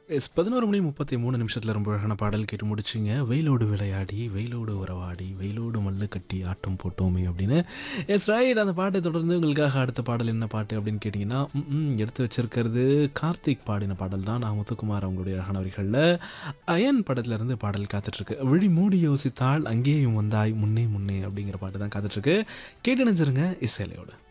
S 11:33 ரொம்ப அழகான பாடல் கேட்டு முடிச்சிங்க. "வெயிலோடு விளையாடி, வெயிலோடு உறவாடி, வெயிலோடு மல்லு கட்டி ஆட்டம் போட்டோமே" அப்படின்னு. S right. அந்த பாட்டை தொடர்ந்து உங்களுக்காக அடுத்த பாடல் என்ன பாட்டு அப்படின்னு கேட்டிங்கன்னா, எடுத்து வச்சிருக்கிறது கார்த்திக் பாடின பாடல் தான். நான் முத்துக்குமார் அவங்களுடைய அழகான வரிகள்ல அயன் படத்துலேருந்து பாடல் காத்துட்ருக்கு. "விழி மூடி யோசித்தால் அங்கேயும் வந்தாய் முன்னே முன்னே" அப்படிங்கிற பாட்டு தான் காத்துட்ருக்கு. கேட்டு நினைச்சிருங்க இசையலையோட.